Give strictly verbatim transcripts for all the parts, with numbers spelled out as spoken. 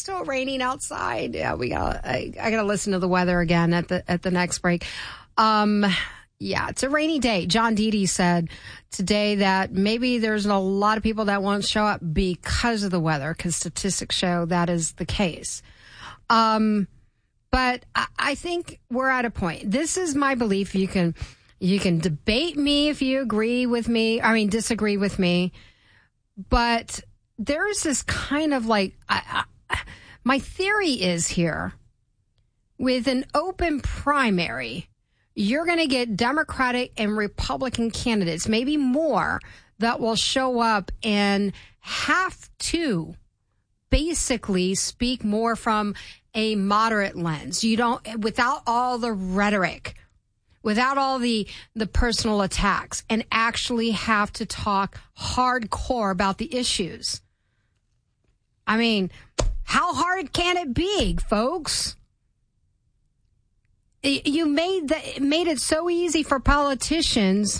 still raining outside. Yeah, we got. I, I got to listen to the weather again at the at the next break. Um, yeah, it's a rainy day. John Dede said today that maybe there's a lot of people that won't show up because of the weather, because statistics show that is the case. Um, but I, I think we're at a point. This is my belief. You can you can debate me if you agree with me. I mean, disagree with me. But there's this kind of like, I, I, my theory is here, with an open primary, you're going to get Democratic and Republican candidates, maybe more, that will show up and have to basically speak more from a moderate lens. You don't, without all the rhetoric, without all the, the personal attacks, and actually have to talk hardcore about the issues. I mean, how hard can it be, folks? You made the, made it so easy for politicians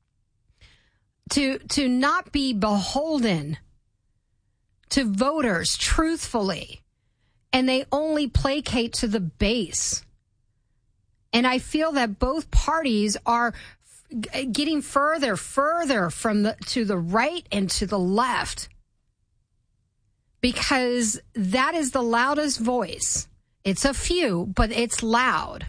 to to not be beholden to voters truthfully, and they only placate to the base. And I feel that both parties are f- getting further, further from the to the right and to the left, because that is the loudest voice. It's a few, but it's loud.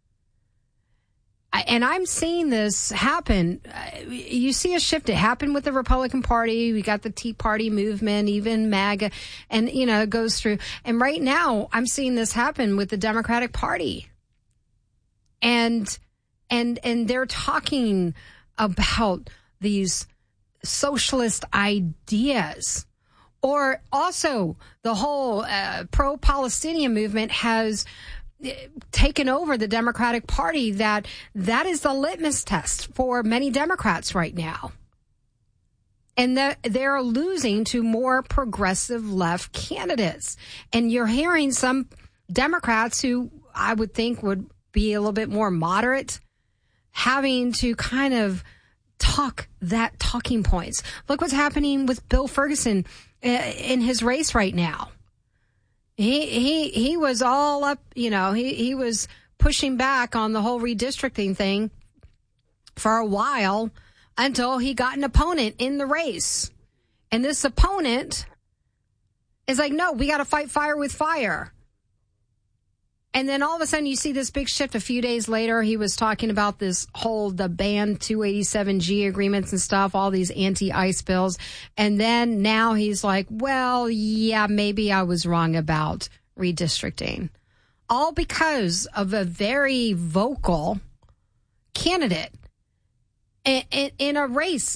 And I'm seeing this happen. You see a shift. It happened with the Republican Party. We got the Tea Party movement, even MAGA, and, you know, it goes through. And right now, I'm seeing this happen with the Democratic Party. And, and, and they're talking about these socialist ideas. Or also the whole uh, pro-Palestinian movement has taken over the Democratic Party. That that is the litmus test for many Democrats right now. And that they're losing to more progressive left candidates. And you're hearing some Democrats who I would think would be a little bit more moderate having to kind of talk that talking points. Look what's happening with Bill Ferguson in his race right now. He he he was all up, you know, he, he was pushing back on the whole redistricting thing for a while until he got an opponent in the race. And this opponent is like, no, we got to fight fire with fire. And then all of a sudden you see this big shift. A few days later, he was talking about this whole, the ban two eighty-seven G agreements and stuff, all these anti-ICE bills. And then now he's like, well, yeah, maybe I was wrong about redistricting. All because of a very vocal candidate in, in, in a race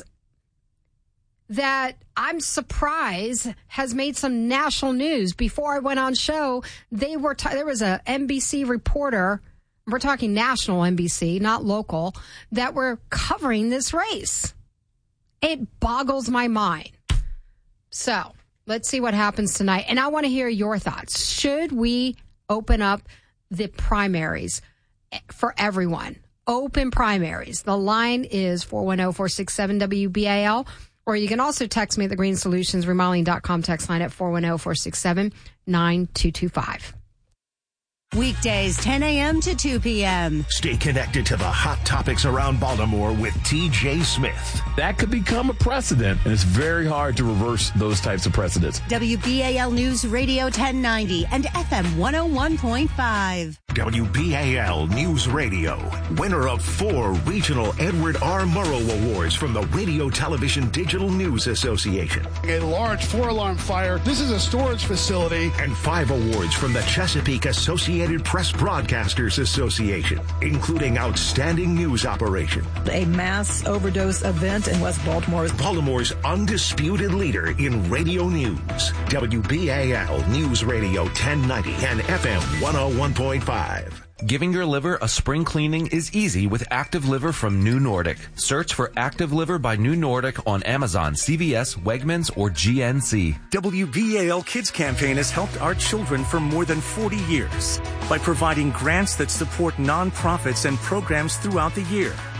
that I'm surprised has made some national news. Before I went on show, they were t- there was a N B C reporter, we're talking national N B C, not local, that were covering this race. It boggles my mind. So let's see what happens tonight. And I want to hear your thoughts. Should we open up the primaries for everyone? Open primaries. The line is four one zero, four six seven, W B A L. Or you can also text me at the Green Solutions Remodeling dot com text line at four one zero, four six seven, nine two two five. Weekdays, ten a.m. to two p.m. Stay connected to the hot topics around Baltimore with T J Smith. That could become a precedent, and it's very hard to reverse those types of precedents. W B A L News Radio ten ninety and F M one oh one point five. W B A L News Radio, winner of four regional Edward R. Murrow Awards from the Radio Television Digital News Association. A large four-alarm fire. This is a storage facility. And five awards from the Chesapeake Associated Press Broadcasters Association, including Outstanding News Operation. A mass overdose event in West Baltimore. Baltimore's undisputed leader in radio news. W B A L News Radio ten ninety and F M one oh one point five. Giving your liver a spring cleaning is easy with Active Liver from New Nordic. Search for Active Liver by New Nordic on Amazon, C V S, Wegmans, or G N C. W B A L Kids Campaign has helped our children for more than forty years by providing grants that support nonprofits and programs throughout the year,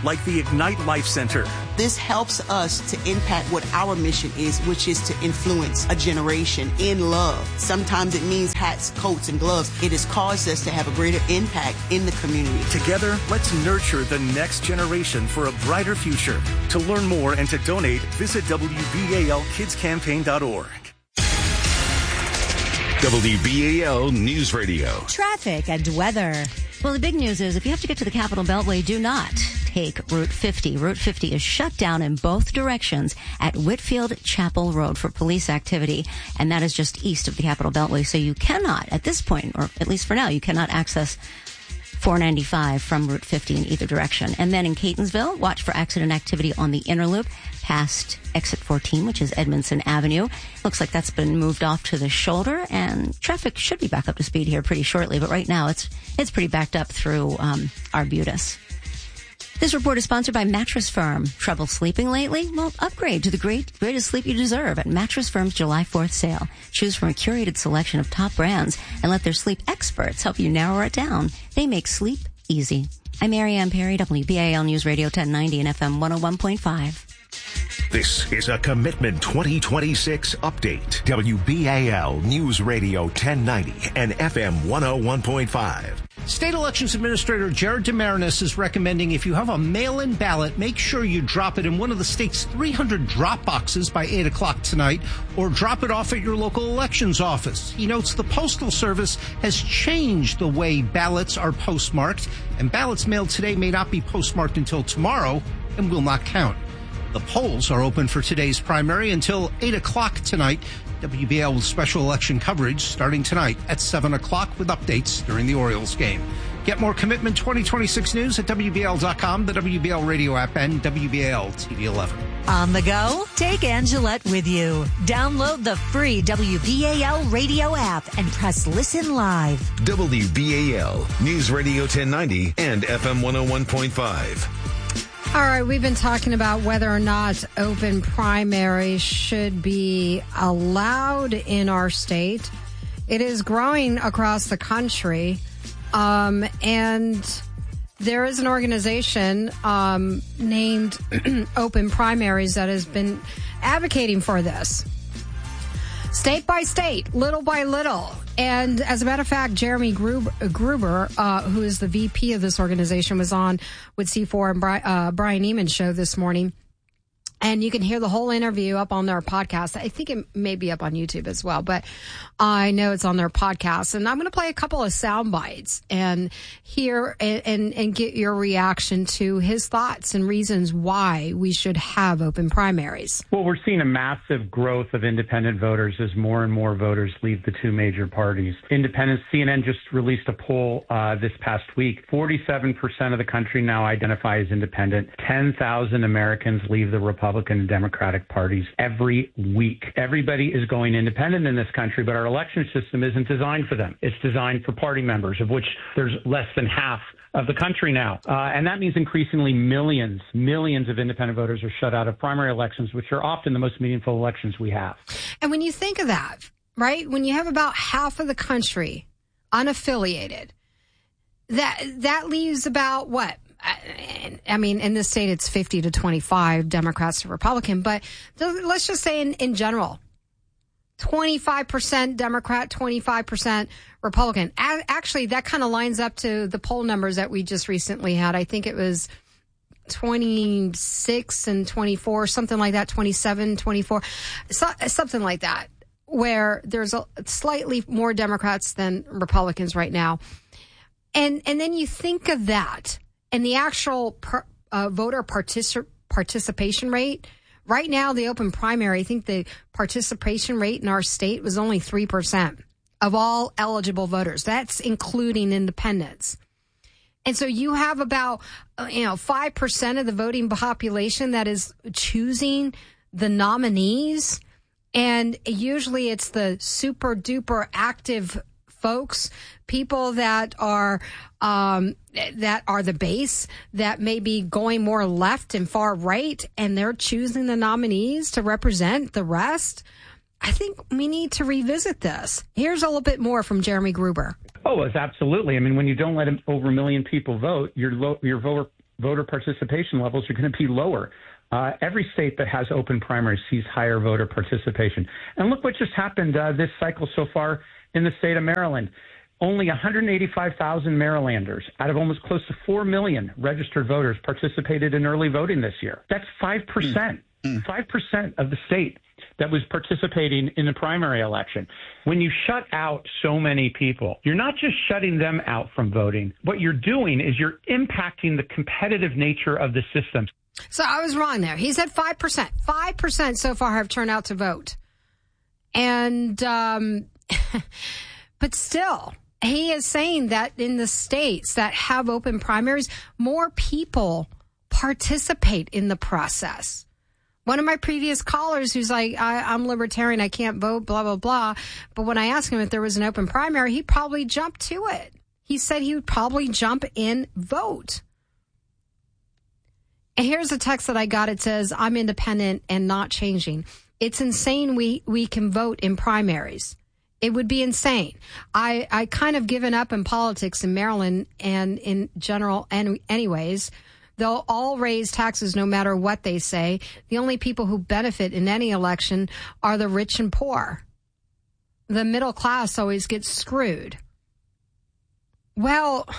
like the Ignite Life Center. This helps us to impact what our mission is, which is to influence a generation in love. Sometimes it means hats, coats, and gloves. It has caused us to have a greater impact in the community. Together, let's nurture the next generation for a brighter future. To learn more and to donate, visit W B A L kids campaign dot org. W B A L News Radio. Traffic and weather. Well, the big news is if you have to get to the Capitol Beltway, do not take Route fifty. Route fifty is shut down in both directions at Whitfield Chapel Road for police activity, and that is just east of the Capitol Beltway. So you cannot, at this point, or at least for now, you cannot access four ninety-five from Route fifty in either direction. And then in Catonsville, watch for accident activity on the inner loop past exit fourteen, which is Edmondson Avenue. Looks like that's been moved off to the shoulder, and traffic should be back up to speed here pretty shortly. But right now, it's it's pretty backed up through um, Arbutus. This report is sponsored by Mattress Firm. Trouble sleeping lately? Well, upgrade to the great, greatest sleep you deserve at Mattress Firm's July fourth sale. Choose from a curated selection of top brands and let their sleep experts help you narrow it down. They make sleep easy. I'm Marianne Perry, W B A L News Radio ten ninety and F M one oh one point five. This is a Commitment twenty twenty-six update. W B A L News Radio ten ninety and F M one oh one point five. State Elections Administrator Jared Demarinis is recommending if you have a mail-in ballot, make sure you drop it in one of the state's three hundred drop boxes by eight o'clock tonight, or drop it off at your local elections office. He notes the Postal Service has changed the way ballots are postmarked, and ballots mailed today may not be postmarked until tomorrow and will not count. The polls are open for today's primary until eight o'clock tonight. W B L with special election coverage starting tonight at seven o'clock with updates during the Orioles game. Get more Commitment twenty twenty-six news at W B L dot com, the W B L radio app, and W B A L T V eleven. On the go? Take Angelette with you. Download the free W B A L radio app and press Listen Live. W B A L News Radio ten ninety and F M one oh one point five. All right, we've been talking about whether or not open primaries should be allowed in our state. It is growing across the country, um, and there is an organization um, named Open Primaries that has been advocating for this. State by state, little by little. And as a matter of fact, Jeremy Gruber, Gruber uh, who is the V P of this organization, was on with C four and Bri- uh, Brian Eamon's show this morning. And you can hear the whole interview up on their podcast. I think it may be up on YouTube as well, but I know it's on their podcast. And I'm going to play a couple of sound bites and hear and, and, and get your reaction to his thoughts and reasons why we should have open primaries. Well, we're seeing a massive growth of independent voters as more and more voters leave the two major parties. Independents, C N N just released a poll uh, this past week. forty-seven percent of the country now identify as independent. ten thousand Americans leave the Republican Republican and Democratic parties every week. Everybody is going independent in this country, but our election system isn't designed for them. It's designed for party members, of which there's less than half of the country now. Uh, and that means increasingly millions, millions of independent voters are shut out of primary elections, which are often the most meaningful elections we have. And when you think of that, right, when you have about half of the country unaffiliated, that that leaves about what? I mean, in this state, it's fifty to twenty-five Democrats to Republican, but let's just say in, in general, twenty-five percent Democrat, twenty-five percent Republican. Actually, that kind of lines up to the poll numbers that we just recently had. I think it was twenty-six and twenty-four, something like that, twenty-seven, twenty-four, so, something like that, where there's a slightly more Democrats than Republicans right now. And, and then you think of that. And the actual per, uh, voter particip- participation rate, right now, the open primary, I think the participation rate in our state was only three percent of all eligible voters. That's including independents. And so you have about, uh, you know, five percent of the voting population that is choosing the nominees. And usually it's the super duper active folks, people that are um, that are the base, that may be going more left and far right, and they're choosing the nominees to represent the rest. I think we need to revisit this. Here's a little bit more from Jeremy Gruber. Oh, it's absolutely. I mean, when you don't let over a million people vote, your lo- your voter voter participation levels are going to be lower. Uh, every state that has open primaries sees higher voter participation. And look what just happened uh, this cycle so far in the state of Maryland. Only one hundred eighty-five thousand Marylanders out of almost close to four million registered voters participated in early voting this year. That's five percent, mm. five percent of the state that was participating in the primary election. When you shut out so many people, you're not just shutting them out from voting. What you're doing is you're impacting the competitive nature of the system. So I was wrong there. He said five percent. five percent so far have turned out to vote. And, um, but still, he is saying that in the states that have open primaries, more people participate in the process. One of my previous callers who's like, I, I'm libertarian, I can't vote, blah, blah, blah. But when I asked him if there was an open primary, he probably jumped to it. He said he would probably jump in, vote. And here's a text that I got. It says, I'm independent and not changing. It's insane we, we can vote in primaries. It would be insane. I, I kind of given up in politics in Maryland and in general and anyways. They'll all raise taxes no matter what they say. The only people who benefit in any election are the rich and poor. The middle class always gets screwed. Well,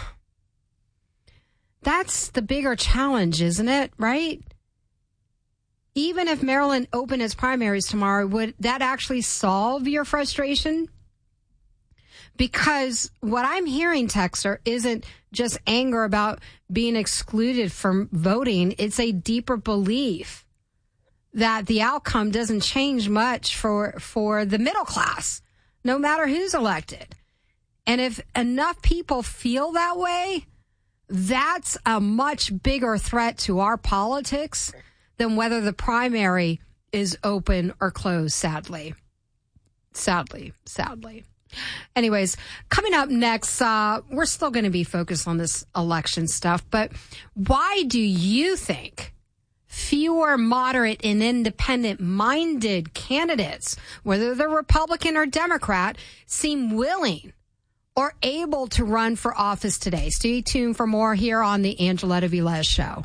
that's the bigger challenge, isn't it? Right? Even if Maryland opened its primaries tomorrow, would that actually solve your frustration? Because what I'm hearing, Texter, isn't just anger about being excluded from voting. It's a deeper belief that the outcome doesn't change much for, for the middle class, no matter who's elected. And if enough people feel that way, that's a much bigger threat to our politics than whether the primary is open or closed, sadly. Sadly, sadly. Anyways, coming up next, uh, we're still going to be focused on this election stuff, but why do you think fewer moderate and independent-minded candidates, whether they're Republican or Democrat, seem willing or able to run for office today? Stay tuned for more here on the Angeletta Velez Show.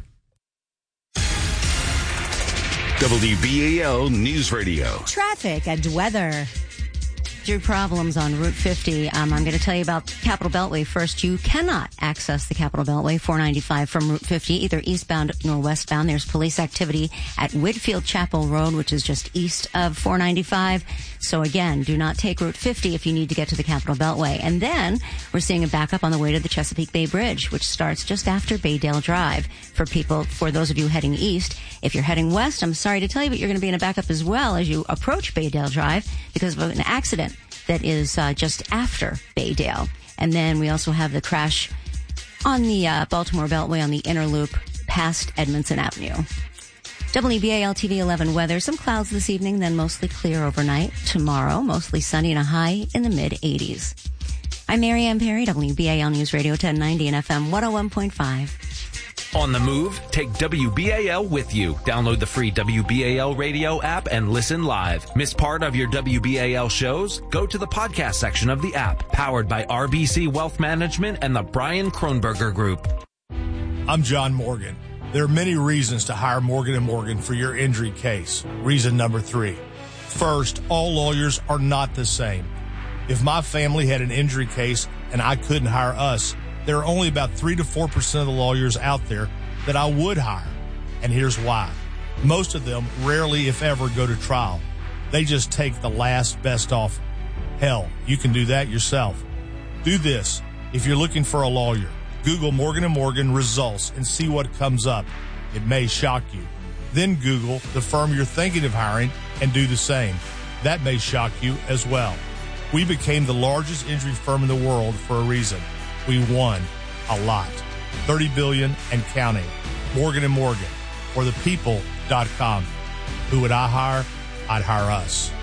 W B A L News Radio. Traffic and weather. Through problems on Route fifty. Um, I'm going to tell you about Capitol Beltway first. You cannot access the Capitol Beltway, four ninety-five, from Route fifty, either eastbound nor westbound. There's police activity at Whitfield Chapel Road, which is just east of four ninety-five. So again, do not take Route fifty if you need to get to the Capitol Beltway. And then we're seeing a backup on the way to the Chesapeake Bay Bridge, which starts just after Baydale Drive. For people, for those of you heading east, if you're heading west, I'm sorry to tell you, but you're going to be in a backup as well as you approach Baydale Drive because of an accident that is uh, just after Baydale. And then we also have the crash on the uh, Baltimore Beltway on the inner loop past Edmondson Avenue. W B A L T V eleven weather. Some clouds this evening, then mostly clear overnight. Tomorrow, mostly sunny and a high in the mid-eighties. I'm Mary Ann Perry, W B A L News Radio ten ninety and F M one oh one point five. On the move, take W B A L with you. Download the free W B A L radio app and listen live. Miss part of your W B A L shows? Go to the podcast section of the app, powered by R B C Wealth Management and the Brian Kronberger Group. I'm John Morgan. There are many reasons to hire Morgan and Morgan for your injury case. Reason number three. First, all lawyers are not the same. If my family had an injury case and I couldn't hire us, there are only about three to four percent of the lawyers out there that I would hire. And here's why. Most of them rarely, if ever, go to trial. They just take the last best offer. Hell, you can do that yourself. Do this. If you're looking for a lawyer, Google Morgan and Morgan results and see what comes up. It may shock you. Then Google the firm you're thinking of hiring and do the same. That may shock you as well. We became the largest injury firm in the world for a reason. We won a lot. thirty billion dollars and counting. Morgan and Morgan, for the people dot com. Who would I hire? I'd hire us.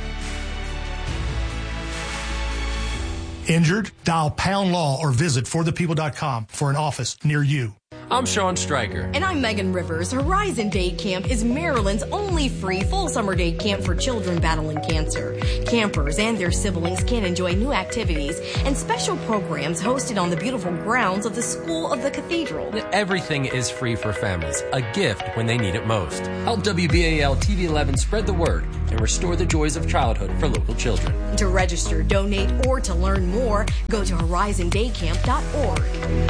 Injured? Dial pound law or visit for the people dot com for an office near you. I'm Sean Stryker. And I'm Megan Rivers. Horizon Day Camp is Maryland's only free full summer day camp for children battling cancer. Campers and their siblings can enjoy new activities and special programs hosted on the beautiful grounds of the School of the Cathedral. Everything is free for families, a gift when they need it most. Help W B A L T V eleven spread the word and restore the joys of childhood for local children. To register, donate, or to learn more, go to horizon day camp dot org.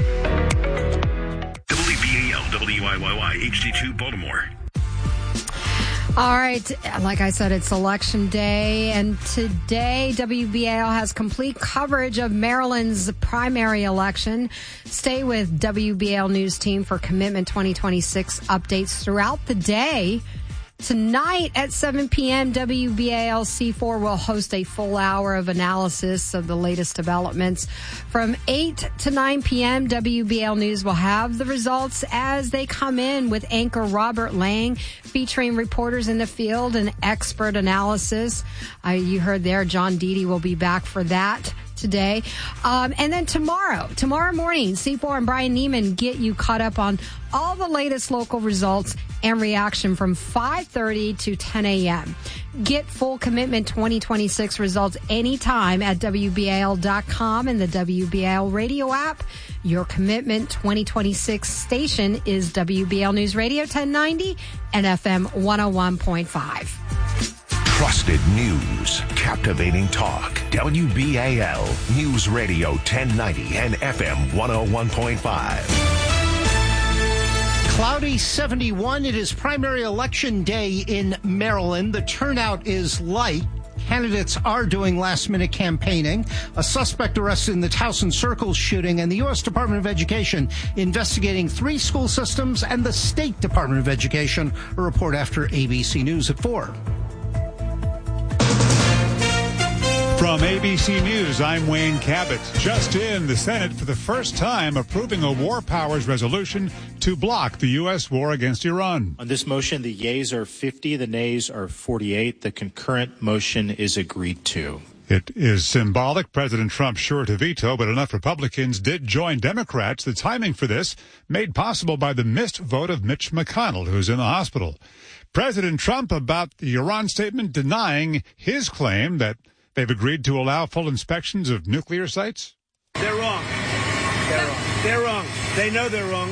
W B A L W I Y Y H D two Baltimore. All right. Like I said, it's election day. And today, W B A L has complete coverage of Maryland's primary election. Stay with W B A L News Team for Commitment twenty twenty-six updates throughout the day. Tonight at seven p.m., W B A L C four will host a full hour of analysis of the latest developments. From eight to nine p.m., W B A L News will have the results as they come in with anchor Robert Lang, featuring reporters in the field and expert analysis. Uh, you heard there, John Deedy will be back for that today. Um, and then tomorrow, tomorrow morning, C four and Brian Neiman get you caught up on all the latest local results and reaction from five thirty to ten a.m. Get full Commitment twenty twenty-six results anytime at W B A L dot com and the W B A L radio app. Your Commitment twenty twenty-six station is W B A L News Radio ten ninety and F M one oh one point five. Trusted news, captivating talk. W B A L News Radio ten ninety and F M one oh one point five. Cloudy seventy-one. It is primary election day in Maryland. The turnout is light. Candidates are doing last-minute campaigning. A suspect arrested in the Towson Circle shooting, and the U S Department of Education investigating three school systems and the State Department of Education. A report after A B C News at four. From A B C News, I'm Wayne Cabot. Just in, the Senate for the first time approving a war powers resolution to block the U S war against Iran. On this motion, the yeas are fifty, the nays are forty-eight. The concurrent motion is agreed to. It is symbolic. President Trump sure to veto, but enough Republicans did join Democrats. The timing for this made possible by the missed vote of Mitch McConnell, who's in the hospital. President Trump about the Iran statement denying his claim that they've agreed to allow full inspections of nuclear sites? They're wrong. They're wrong. They're wrong. They know they're wrong.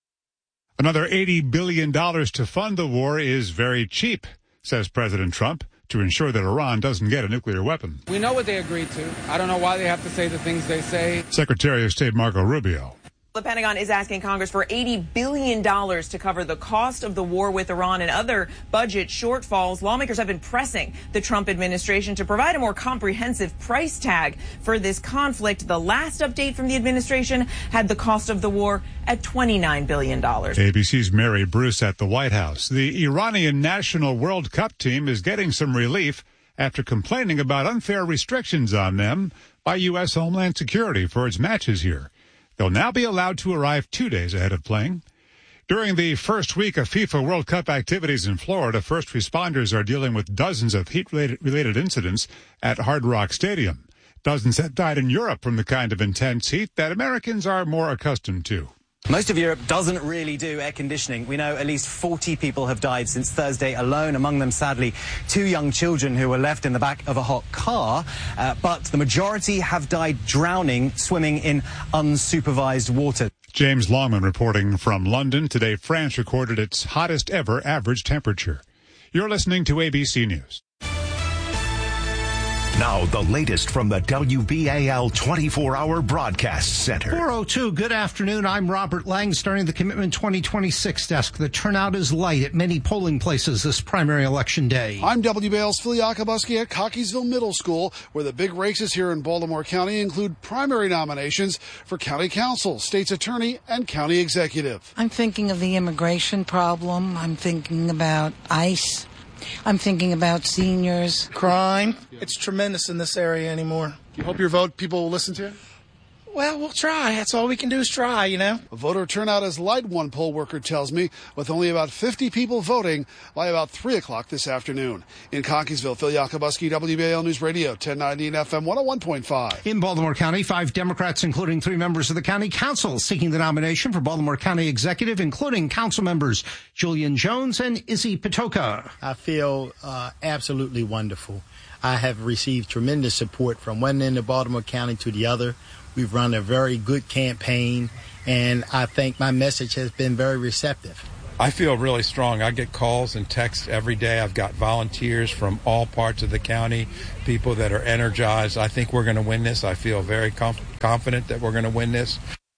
Another eighty billion dollars to fund the war is very cheap, says President Trump, to ensure that Iran doesn't get a nuclear weapon. We know what they agreed to. I don't know why they have to say the things they say. Secretary of State Marco Rubio. The Pentagon is asking Congress for eighty billion dollars to cover the cost of the war with Iran and other budget shortfalls. Lawmakers have been pressing the Trump administration to provide a more comprehensive price tag for this conflict. The last update from the administration had the cost of the war at twenty-nine billion dollars. A B C's Mary Bruce at the White House. The Iranian national World Cup team is getting some relief after complaining about unfair restrictions on them by U S Homeland Security for its matches here. They'll now be allowed to arrive two days ahead of playing. During the first week of FIFA World Cup activities in Florida, first responders are dealing with dozens of heat-related incidents at Hard Rock Stadium. Dozens have died in Europe from the kind of intense heat that Americans are more accustomed to. Most of Europe doesn't really do air conditioning. We know at least forty people have died since Thursday alone, among them, sadly, two young children who were left in the back of a hot car. Uh, but the majority have died drowning, swimming in unsupervised water. James Longman reporting from London. Today, France recorded its hottest ever average temperature. You're listening to A B C News. Now, the latest from the W B A L twenty-four hour Broadcast Center. four oh two, good afternoon. I'm Robert Lang, starting the Commitment twenty twenty-six desk. The turnout is light at many polling places this primary election day. I'm W B A L's Phil Yakubuski at Cockeysville Middle School, where the big races here in Baltimore County include primary nominations for county council, state's attorney, and county executive. I'm thinking of the immigration problem. I'm thinking about ICE. I'm thinking about seniors. Crime. It's tremendous in this area anymore. You hope your vote people will listen to? Well, we'll try. That's all we can do is try, you know. Voter turnout is light, one poll worker tells me, with only about fifty people voting by about three o'clock this afternoon. In Cockeysville, Phil Yakubuski, W B A L News Radio, ten ninety and F M one oh one point five. In Baltimore County, five Democrats, including three members of the county council, seeking the nomination for Baltimore County Executive, including council members Julian Jones and Izzy Patoka. I feel uh, absolutely wonderful. I have received tremendous support from one end of Baltimore County to the other. We've run a very good campaign, and I think my message has been very receptive. I feel really strong. I get calls and texts every day. I've got volunteers from all parts of the county, people that are energized. I think we're going to win this. I feel very conf- confident that we're going to win this.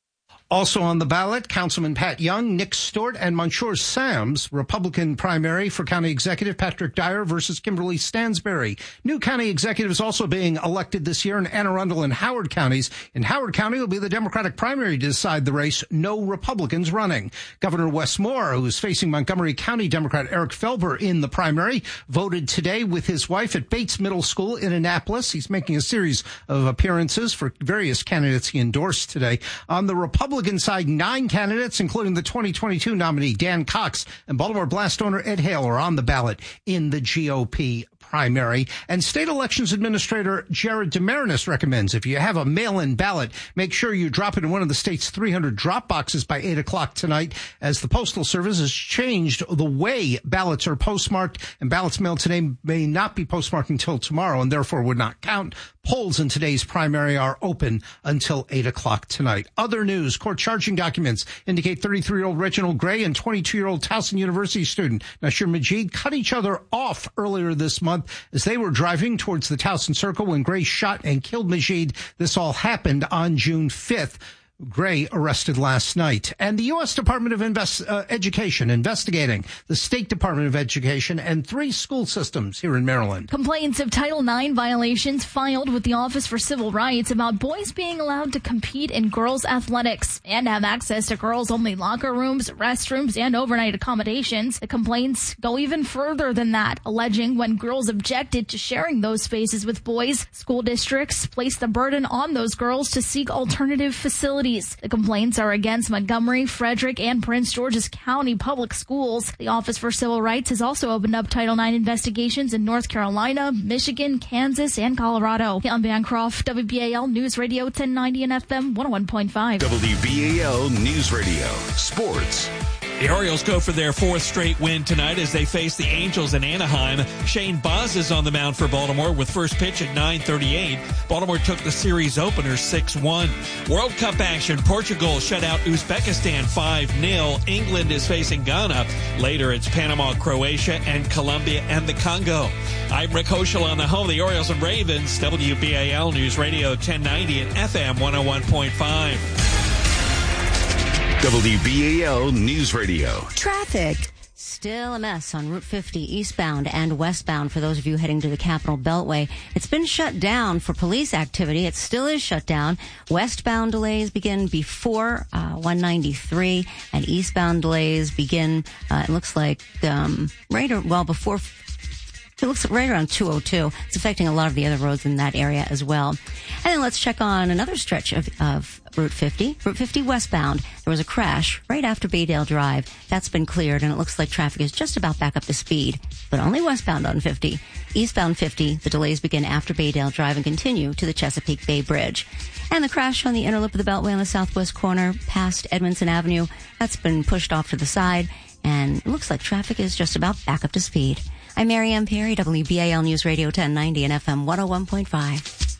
Also on the ballot, Councilman Pat Young, Nick Stewart, and Mansour Sams, Republican primary for County Executive Patrick Dyer versus Kimberly Stansberry. New county executives also being elected this year in Anne Arundel and Howard counties. In Howard County will be the Democratic primary to decide the race. No Republicans running. Governor Wes Moore, who is facing Montgomery County Democrat Eric Felber in the primary, voted today with his wife at Bates Middle School in Annapolis. He's making a series of appearances for various candidates he endorsed today. On the Republican side, nine candidates, including the twenty twenty-two nominee Dan Cox and Baltimore Blast owner Ed Hale, are on the ballot in the G O P primary. And State Elections Administrator Jared Demarinis recommends if you have a mail-in ballot, make sure you drop it in one of the state's three hundred drop boxes by eight o'clock tonight, as the Postal Service has changed the way ballots are postmarked, and ballots mailed today may not be postmarked until tomorrow and therefore would not count. Polls in today's primary are open until eight o'clock tonight. Other news, court charging documents indicate thirty-three-year-old Reginald Gray and twenty-two-year-old Towson University student Nasir Majid cut each other off earlier this month as they were driving towards the Towson Circle when Gray shot and killed Majid. This all happened on June fifth. Gray arrested last night. And the U S Department of Invest, uh, Education investigating the State Department of Education and three school systems here in Maryland. Complaints of Title nine violations filed with the Office for Civil Rights about boys being allowed to compete in girls' athletics and have access to girls-only locker rooms, restrooms, and overnight accommodations. The complaints go even further than that, alleging when girls objected to sharing those spaces with boys, school districts placed the burden on those girls to seek alternative facilities. The complaints are against Montgomery, Frederick, and Prince George's County Public Schools. The Office for Civil Rights has also opened up Title nine investigations in North Carolina, Michigan, Kansas, and Colorado. I'm Bancroft, W B A L News Radio ten ninety and F M one oh one point five. W B A L News Radio Sports. The Orioles go for their fourth straight win tonight as they face the Angels in Anaheim. Shane Baz is on the mound for Baltimore with first pitch at nine thirty-eight. Baltimore took the series opener six one. World Cup action. Portugal shut out Uzbekistan five nil. England is facing Ghana. Later it's Panama, Croatia, and Colombia and the Congo. I'm Rick Hoschel on the home of the Orioles and Ravens. W B A L News Radio ten ninety and F M one oh one point five. W B A L News Radio. Traffic. Still a mess on Route fifty eastbound and westbound for those of you heading to the Capitol Beltway. It's been shut down for police activity. It still is shut down. Westbound delays begin before uh, one ninety-three, and eastbound delays begin, uh, it looks like, um, right or, well, before... It looks right around two oh two. It's affecting a lot of the other roads in that area as well. And then let's check on another stretch of, of Route fifty. Route fifty westbound. There was a crash right after Baydale Drive. That's been cleared, and it looks like traffic is just about back up to speed, but only westbound on fifty. Eastbound fifty, the delays begin after Baydale Drive and continue to the Chesapeake Bay Bridge. And the crash on the inner lip of the Beltway on the southwest corner past Edmondson Avenue, that's been pushed off to the side, and it looks like traffic is just about back up to speed. I'm Mary Ann Perry, W B A L News Radio ten ninety and F M one oh one point five.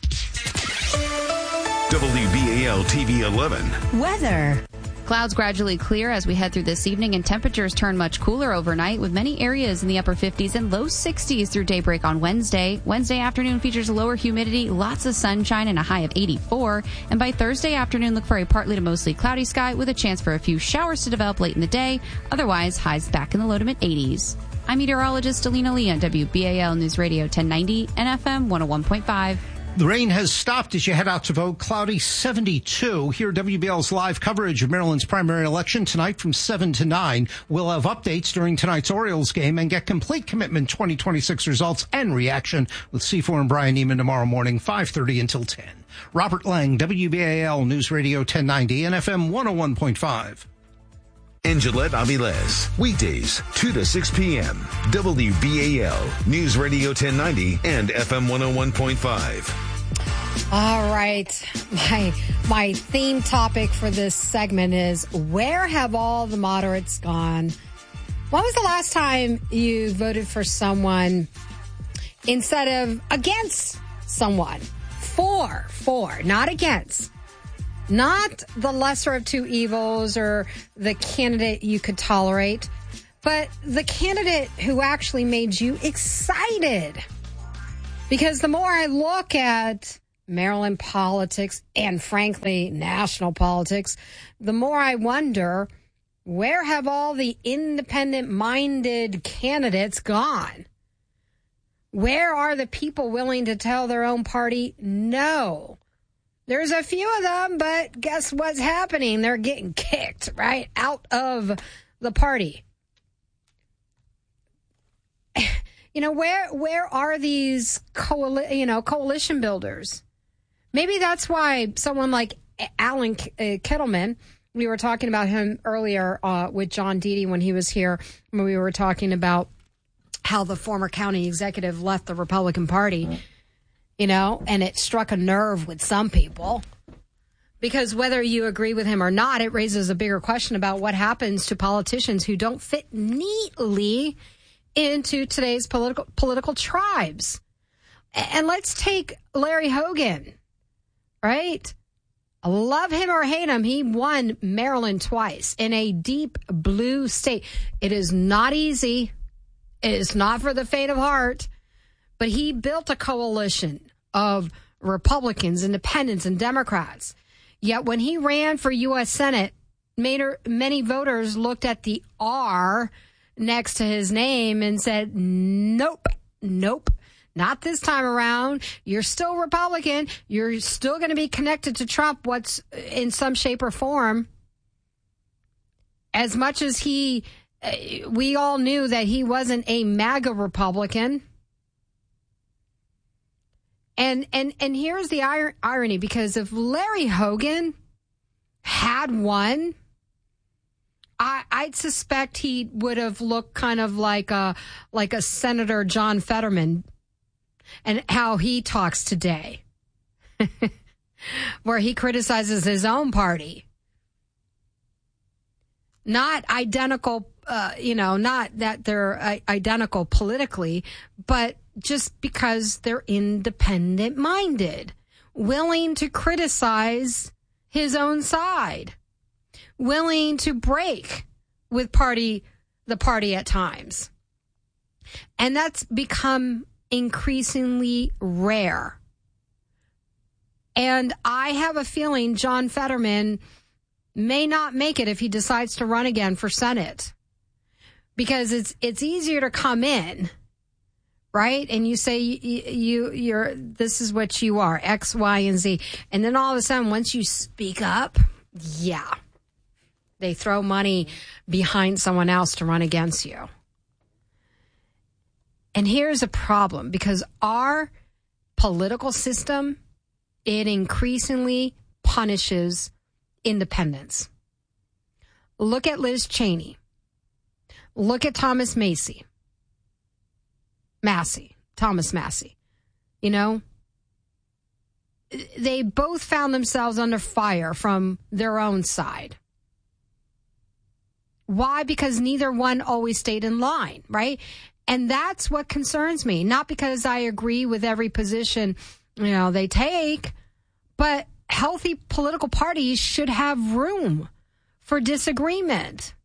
W B A L T V eleven. Weather. Clouds gradually clear as we head through this evening, and temperatures turn much cooler overnight, with many areas in the upper fifties and low sixties through daybreak on Wednesday. Wednesday afternoon features lower humidity, lots of sunshine, and a high of eighty-four. And by Thursday afternoon, look for a partly to mostly cloudy sky with a chance for a few showers to develop late in the day. Otherwise, highs back in the low to mid eighties. I'm meteorologist Alina Lee on W B A L News Radio ten ninety and F M one oh one point five. The rain has stopped as you head out to vote. Cloudy seventy-two. Here, W B L's live coverage of Maryland's primary election tonight from seven to nine. We'll have updates during tonight's Orioles game and get complete commitment twenty twenty-six results and reaction with C four and Brian Neiman tomorrow morning, five thirty until ten. Robert Lang, W B A L News Radio ten ninety and F M one oh one point five. And Gillette Aviles, weekdays, two to six p.m. W B A L, News Radio ten ninety and F M one oh one point five. All right. My, my theme topic for this segment is, where have all the moderates gone? When was the last time you voted for someone instead of against someone? For, for, not against. Not the lesser of two evils or the candidate you could tolerate, but the candidate who actually made you excited. Because the more I look at Maryland politics and, frankly, national politics, the more I wonder, where have all the independent-minded candidates gone? Where are the people willing to tell their own party no? There's a few of them, but guess what's happening? They're getting kicked right out of the party. You know, where where are these coali- you know, coalition builders? Maybe that's why someone like Alan Kettleman, we were talking about him earlier uh, with John Deedy when he was here, when we were talking about how the former county executive left the Republican Party, you know, and it struck a nerve with some people. Because whether you agree with him or not, it raises a bigger question about what happens to politicians who don't fit neatly into today's political political tribes. And let's take Larry Hogan, right? Love him or hate him, he won Maryland twice in a deep blue state. It is not easy. It is not for the faint of heart. But he built a coalition of Republicans, Independents, and Democrats. Yet when he ran for U S Senate, many voters looked at the R next to his name and said, nope, nope, not this time around. You're still Republican. You're still going to be connected to Trump, what's in some shape or form. As much as he, we all knew that he wasn't a MAGA Republican. And and and here's the ir- irony, because if Larry Hogan had won, I, I'd suspect he would have looked kind of like a like a Senator John Fetterman, and how he talks today, where he criticizes his own party. Not identical, uh, you know, not that they're uh, identical politically, but just because they're independent-minded, willing to criticize his own side, willing to break with party the party at times. And that's become increasingly rare. And I have a feeling John Fetterman may not make it if he decides to run again for Senate, because it's it's easier to come in, right? And you say you, you you're this is what you are, X, Y, and Z, and then all of a sudden, once you speak up, yeah, they throw money behind someone else to run against you. And here's a problem, because our political system, it increasingly punishes independence. Look at Liz Cheney. Look at Thomas Massey. Massey. Thomas Massey. You know, they both found themselves under fire from their own side. Why? Because neither one always stayed in line, right? And that's what concerns me. Not because I agree with every position, you know, they take, but healthy political parties should have room for disagreement.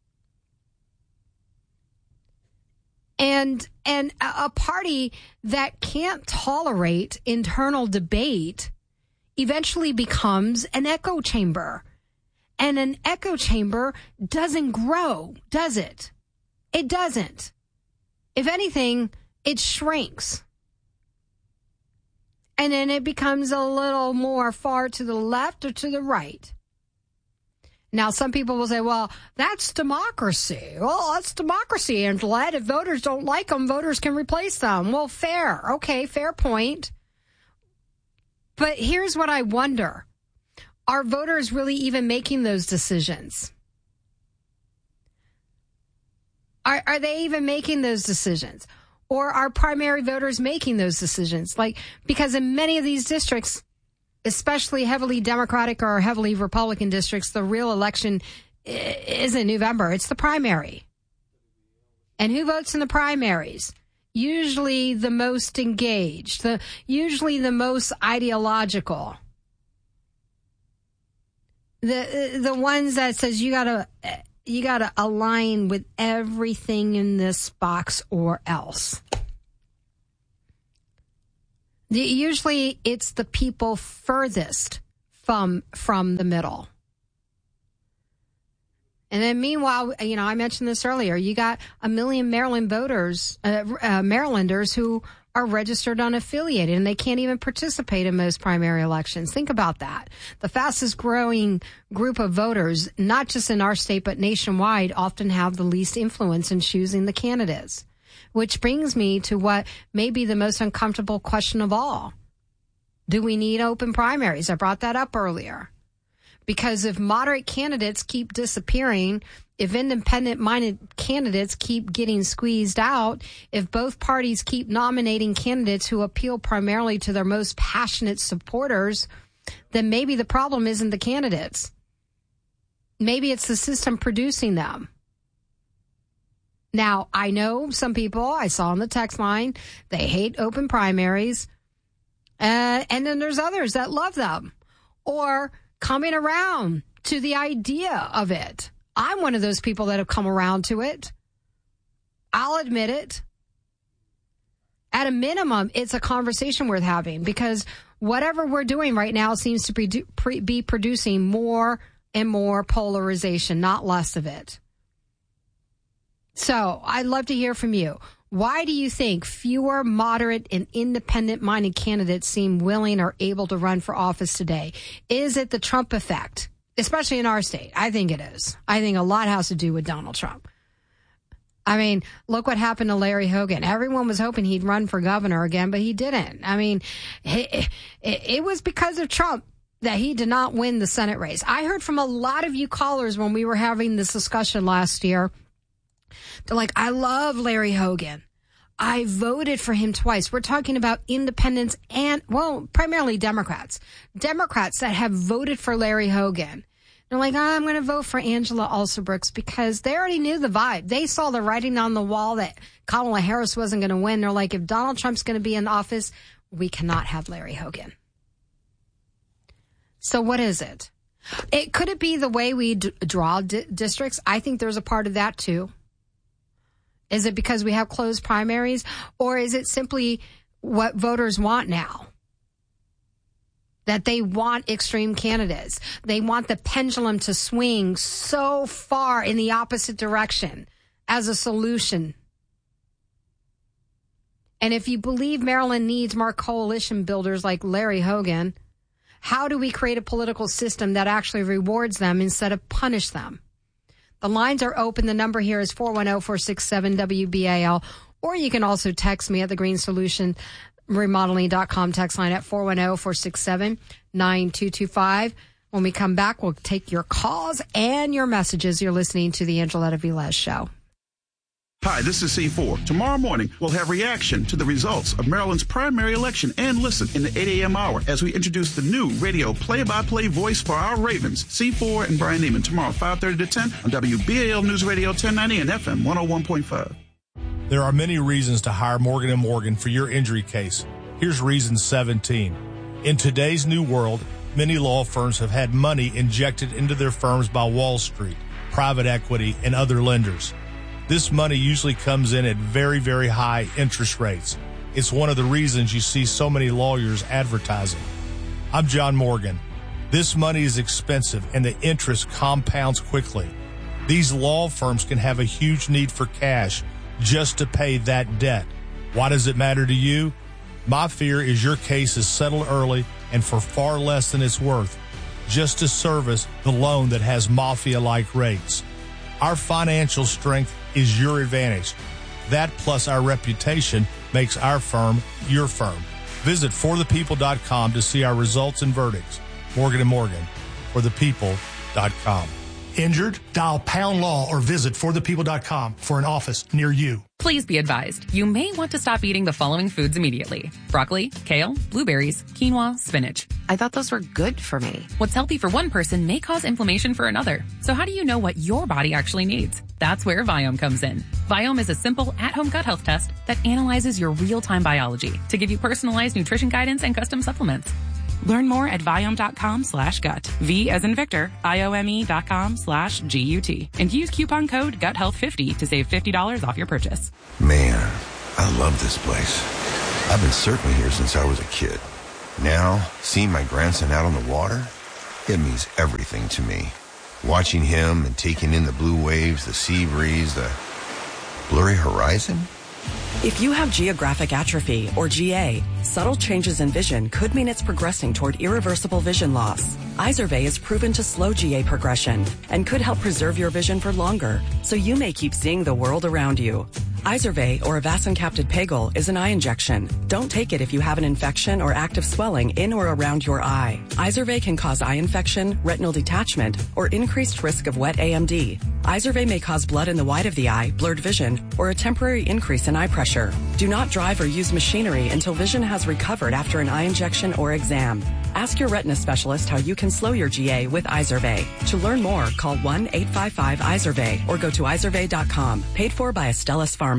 And and a party that can't tolerate internal debate eventually becomes an echo chamber. And an echo chamber doesn't grow, does it? It doesn't. If anything, it shrinks. And then it becomes a little more far to the left or to the right. Now, some people will say, well, that's democracy. Well, that's democracy, Angela. If voters don't like them, voters can replace them. Well, fair. Okay, fair point. But here's what I wonder. Are voters really even making those decisions? Are, are they even making those decisions? Or are primary voters making those decisions? Like, because in many of these districts, especially heavily Democratic or heavily Republican districts, the real election isn't November. It's the primary. And who votes in the primaries? Usually the most engaged, the usually the most ideological. The the ones that says you gotta you gotta align with everything in this box or else. The, usually it's the people furthest from from the middle. And then meanwhile, you know, I mentioned this earlier, you got a million Maryland voters, uh, uh, Marylanders who are registered unaffiliated, and they can't even participate in most primary elections. Think about that. The fastest growing group of voters, not just in our state, but nationwide, often have the least influence in choosing the candidates. Which brings me to what may be the most uncomfortable question of all. Do we need open primaries? I brought that up earlier. Because if moderate candidates keep disappearing, if independent-minded candidates keep getting squeezed out, if both parties keep nominating candidates who appeal primarily to their most passionate supporters, then maybe the problem isn't the candidates. Maybe it's the system producing them. Now, I know some people, I saw on the text line, they hate open primaries. Uh, and then there's others that love them or coming around to the idea of it. I'm one of those people that have come around to it. I'll admit it. At a minimum, it's a conversation worth having because whatever we're doing right now seems to be, be producing more and more polarization, not less of it. So I'd love to hear from you. Why do you think fewer moderate and independent-minded candidates seem willing or able to run for office today? Is it the Trump effect, especially in our state? I think it is. I think a lot has to do with Donald Trump. I mean, look what happened to Larry Hogan. Everyone was hoping he'd run for governor again, but he didn't. I mean, it, it, it was because of Trump that he did not win the Senate race. I heard from a lot of you callers when we were having this discussion last year. They're like, I love Larry Hogan. I voted for him twice. We're talking about independents and, well, primarily Democrats. Democrats that have voted for Larry Hogan. They're like, oh, I'm going to vote for Angela Alsobrooks because they already knew the vibe. They saw the writing on the wall that Kamala Harris wasn't going to win. They're like, if Donald Trump's going to be in office, we cannot have Larry Hogan. So what is it? It could it be the way we d- draw d- districts? I think there's a part of that too. Is it because we have closed primaries, or is it simply what voters want now? That they want extreme candidates. They want the pendulum to swing so far in the opposite direction as a solution. And if you believe Maryland needs more coalition builders like Larry Hogan, how do we create a political system that actually rewards them instead of punish them? The lines are open. The number here is four one zero, four six seven, W B A L. Or you can also text me at the green solution remodeling dot com text line at four one zero, four six seven, nine two two five. When we come back, we'll take your calls and your messages. You're listening to the Angeletta Velez Show. Hi, this is C four. Tomorrow morning, we'll have reaction to the results of Maryland's primary election and listen in the eight a.m. hour as we introduce the new radio play-by-play voice for our Ravens, C four and Brian Neiman, tomorrow five thirty to ten on W B A L News Radio ten ninety and F M one oh one point five. There are many reasons to hire Morgan and Morgan for your injury case. Here's reason seventeen. In today's new world, many law firms have had money injected into their firms by Wall Street, private equity, and other lenders. This money usually comes in at very, very high interest rates. It's one of the reasons you see so many lawyers advertising. I'm John Morgan. This money is expensive and the interest compounds quickly. These law firms can have a huge need for cash just to pay that debt. Why does it matter to you? My fear is your case is settled early and for far less than it's worth, just to service the loan that has mafia-like rates. Our financial strength is your advantage. That plus our reputation makes our firm your firm. Visit for the people dot com to see our results and verdicts. Morgan and Morgan, for the people dot com. Injured? Dial pound law or visit for the people dot com for an office near you. Please be advised, you may want to stop eating the following foods immediately. Broccoli, kale, blueberries, quinoa, spinach. I thought those were good for me. What's healthy for one person may cause inflammation for another. So how do you know what your body actually needs? That's where Viome comes in. Viome is a simple at-home gut health test that analyzes your real-time biology to give you personalized nutrition guidance and custom supplements. Learn more at Viome.com slash gut. V as in Victor, I-O-M-E dot com slash G-U-T. And use coupon code gut health fifty to save fifty dollars off your purchase. Man, I love this place. I've been surfing here since I was a kid. Now, seeing my grandson out on the water, it means everything to me. Watching him and taking in the blue waves, the sea breeze, the blurry horizon. If you have geographic atrophy, or G A, subtle changes in vision could mean it's progressing toward irreversible vision loss. Izervay is proven to slow G A progression and could help preserve your vision for longer, so you may keep seeing the world around you. Izervay, or avacincaptad pegol, is an eye injection. Don't take it if you have an infection or active swelling in or around your eye. Izervay can cause eye infection, retinal detachment, or increased risk of wet A M D. Izervay may cause blood in the white of the eye, blurred vision, or a temporary increase in eye pressure. Do not drive or use machinery until vision has recovered after an eye injection or exam. Ask your retina specialist how you can slow your G A with Izervay. To learn more, call one eight five five Izervay or go to izervay dot com. Paid for by Astellas Pharma.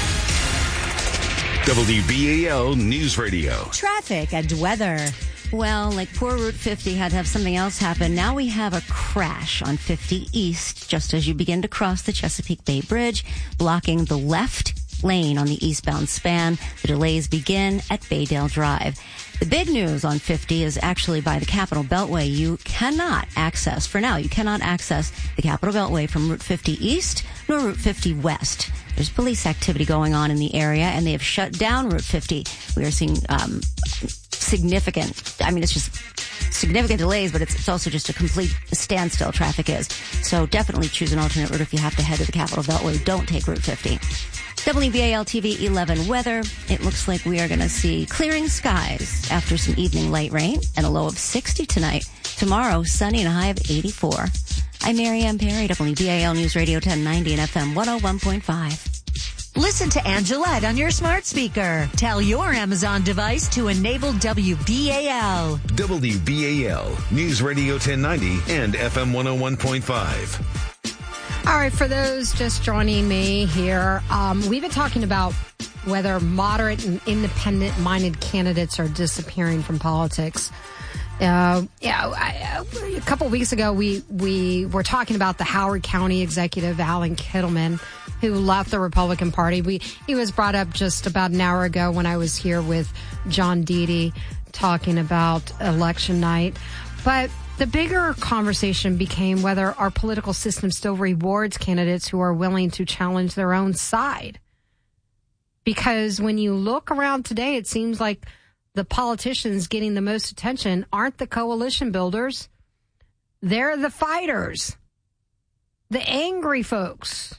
W B A L News Radio. Traffic and weather. Well, like poor Route fifty had to have something else happen. Now we have a crash on fifty East just as you begin to cross the Chesapeake Bay Bridge, blocking the left lane on the eastbound span. The delays begin at Baydale Drive. The big news on fifty is actually by the Capitol Beltway. You cannot access, for now, you cannot access the Capitol Beltway from Route fifty East nor Route fifty West. There's police activity going on in the area, and they have shut down Route fifty. We are seeing um, significant, I mean, it's just significant delays, but it's, it's also just a complete standstill, traffic is. So definitely choose an alternate route if you have to head to the Capitol Beltway. Don't take Route fifty. W B A L T V eleven weather. It looks like we are going to see clearing skies after some evening light rain and a low of sixty tonight. Tomorrow, sunny and a high of eighty-four. I'm Mary Ann Perry, W B A L News Radio ten ninety and F M one oh one point five. Listen to Angelette on your smart speaker. Tell your Amazon device to enable W B A L. W B A L News Radio ten ninety and F M one oh one point five. All right, for those just joining me here, um, we've been talking about whether moderate and independent-minded candidates are disappearing from politics. Uh, yeah, I, a couple of weeks ago, we, we were talking about the Howard County executive, Alan Kittleman, who left the Republican Party. We He was brought up just about an hour ago when I was here with John Deedy talking about election night. But the bigger conversation became whether our political system still rewards candidates who are willing to challenge their own side. Because when you look around today, it seems like the politicians getting the most attention aren't the coalition builders. They're the fighters, the angry folks.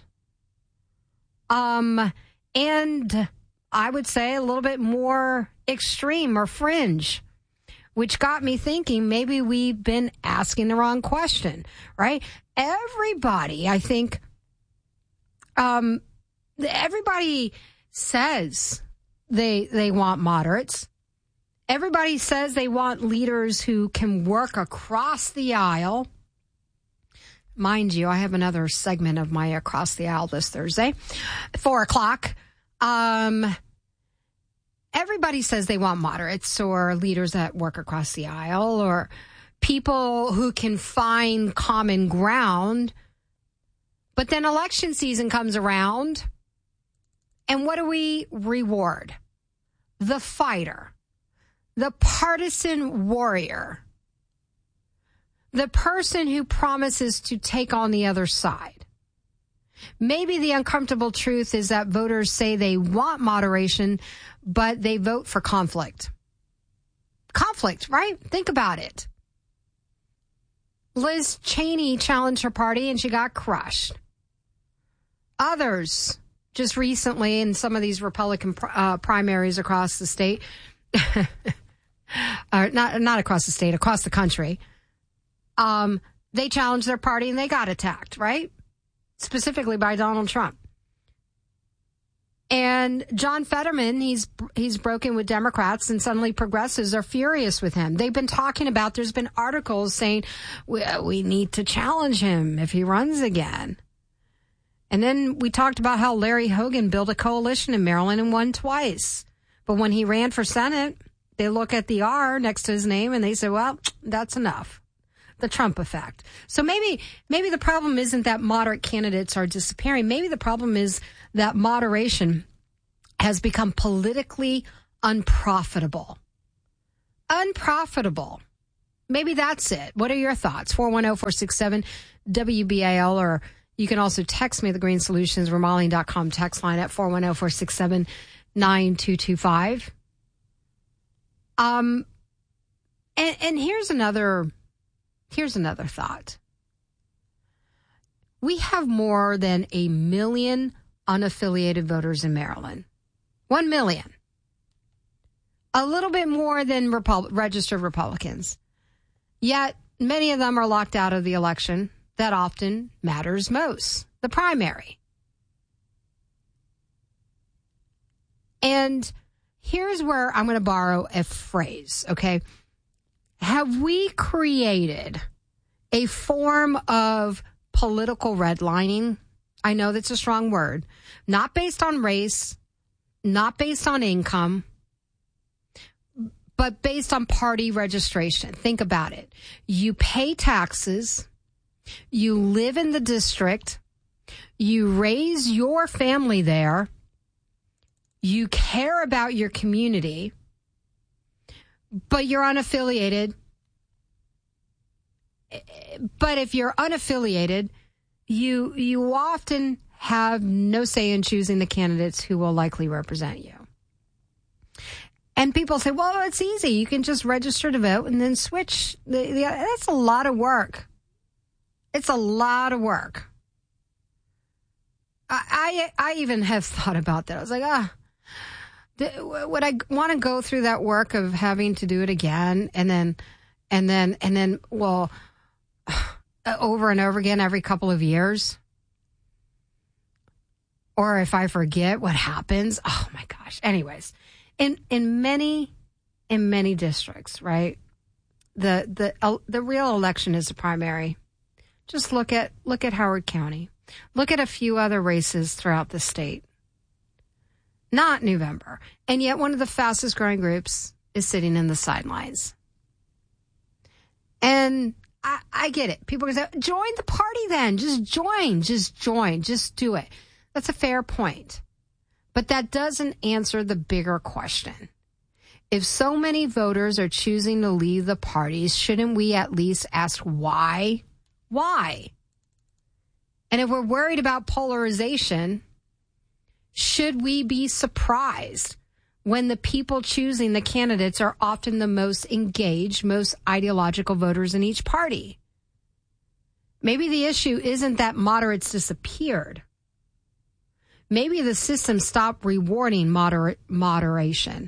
Um, and I would say a little bit more extreme or fringe, which got me thinking maybe we've been asking the wrong question, right? Everybody, I think, um, everybody says they they want moderates. Everybody says they want leaders who can work across the aisle. Mind you, I have another segment of my Across the Aisle this Thursday, four o'clock. Um, everybody says they want moderates or leaders that work across the aisle or people who can find common ground. But then election season comes around, and what do we reward? The fighter, the partisan warrior, the person who promises to take on the other side. Maybe the uncomfortable truth is that voters say they want moderation, but they vote for conflict. Conflict, right? Think about it. Liz Cheney challenged her party and she got crushed. Others, just recently in some of these Republican uh, primaries across the state, uh, not not across the state, across the country, um, they challenged their party and they got attacked, right? Specifically by Donald Trump. And John Fetterman, he's he's broken with Democrats, and suddenly progressives are furious with him. They've been talking about, there's been articles saying, we, we need to challenge him if he runs again. And then we talked about how Larry Hogan built a coalition in Maryland and won twice. But when he ran for Senate, they look at the R next to his name and they say, well, that's enough. The Trump effect. So maybe maybe the problem isn't that moderate candidates are disappearing. Maybe the problem is that moderation has become politically unprofitable. Unprofitable. Maybe that's it. What are your thoughts? four one zero, four six seven, W B A L, or you can also text me the Green Solutions Remodeling dot com text line at four one zero, four six seven, nine two two five. Um, and, and here's another... Here's another thought. We have more than a million unaffiliated voters in Maryland. One million. A little bit more than Repub- registered Republicans. Yet, many of them are locked out of the election that often matters most, the primary. And here's where I'm going to borrow a phrase, okay? Have we created a form of political redlining? I know that's a strong word. Not based on race, not based on income, but based on party registration. Think about it. You pay taxes, you live in the district, you raise your family there, you care about your community, but you're unaffiliated. But if you're unaffiliated, you you often have no say in choosing the candidates who will likely represent you. And people say, well, it's easy. You can just register to vote and then switch. The, the, that's a lot of work. It's a lot of work. I, I, I even have thought about that. I was like, ah. Would I want to go through that work of having to do it again and then, and then, and then, well, over and over again every couple of years? Or if I forget, what happens? Oh my gosh. Anyways, in in many, in many districts, right? The the uh, the real election is the primary. Just look at look at Howard County. Look at a few other races throughout the state. Not November. And yet one of the fastest growing groups is sitting in the sidelines. And I, I get it. People are going to say, join the party then. Just join. Just join. Just do it. That's a fair point. But that doesn't answer the bigger question. If so many voters are choosing to leave the parties, shouldn't we at least ask why? Why? And if we're worried about polarization, should we be surprised when the people choosing the candidates are often the most engaged, most ideological voters in each party? Maybe the issue isn't that moderates disappeared. Maybe the system stopped rewarding moderate moderation